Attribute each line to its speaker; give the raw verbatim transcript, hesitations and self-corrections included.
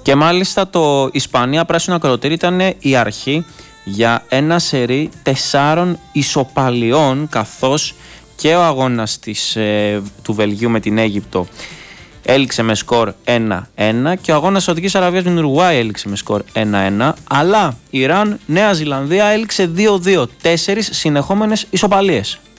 Speaker 1: Και μάλιστα το Ισπανία πράσινο ακροτήρι ήταν η αρχή για ένα σερί τεσσάρων ισοπαλιών, καθώς και ο αγώνας της, ε, του Βελγίου με την Αίγυπτο έληξε με σκορ ένα ένα και ο αγώνας της Σαουδικής Αραβίας με την Ουρουάη έληξε με σκορ ένα ένα, αλλά Ιράν, Νέα Ζηλανδία έληξε δύο δύο, τέσσερις συνεχόμενες ισοπαλίες.